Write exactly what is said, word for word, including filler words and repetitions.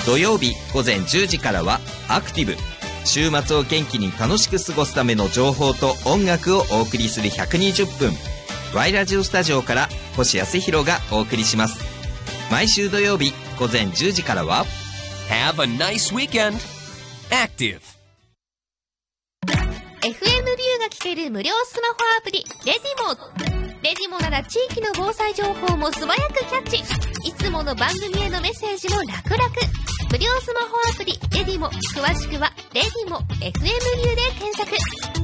土曜日午前じゅうじからはアクティブ。週末を元気に楽しく過ごすための情報と音楽をお送りするひゃくにじゅっぷん。ワイラジオスタジオから星康弘がお送りします。毎週土曜日午前じゅうじからは Have a nice weekend. Active。 エフエム ビューが聞ける無料スマホアプリレディモ。レディモなら地域の防災情報も素早くキャッチ。いつもの番組へのメッセージも楽々。無料スマホアプリレディモ。詳しくはレディモ エフエム ビューで検索。